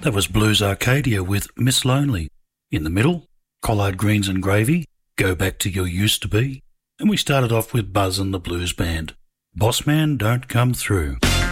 That was Blues Arcadia with Miss Lonely. In the middle, Collard Greens and Gravy, Go Back to Your Used to Be. And we started off with Buzz and the Blues Band, Boss Man Don't Come Through.